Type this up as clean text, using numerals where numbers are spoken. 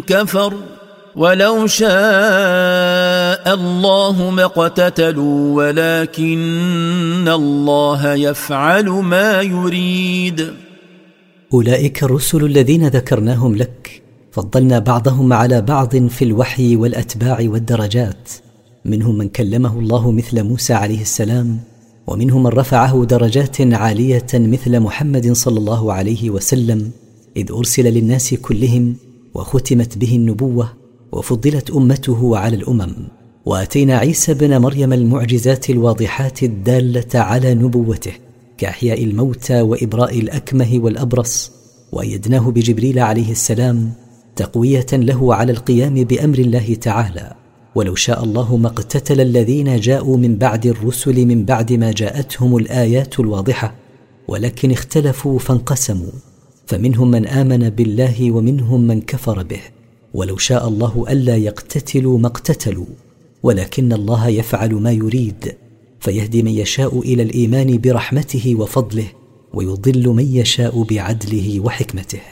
كفر ولو شاء الله ما اقتتلوا ولكن الله يفعل ما يريد. أولئك الرسل الذين ذكرناهم لك فضلنا بعضهم على بعض في الوحي والأتباع والدرجات، منهم من كلمه الله مثل موسى عليه السلام، ومنهم من رفعه درجات عالية مثل محمد صلى الله عليه وسلم إذ أرسل للناس كلهم وختمت به النبوة وفضلت أمته على الأمم. وآتينا عيسى بن مريم المعجزات الواضحات الدالة على نبوته كإحياء الموتى وإبراء الأكمه والأبرص، وأيدناه بجبريل عليه السلام تقوية له على القيام بأمر الله تعالى. ولو شاء الله ما اقتتل الذين جاءوا من بعد الرسل من بعد ما جاءتهم الآيات الواضحة، ولكن اختلفوا فانقسموا، فمنهم من آمن بالله ومنهم من كفر به. ولو شاء الله ألا يقتتلوا ما اقتتلوا، ولكن الله يفعل ما يريد، فيهدي من يشاء إلى الإيمان برحمته وفضله، ويضل من يشاء بعدله وحكمته.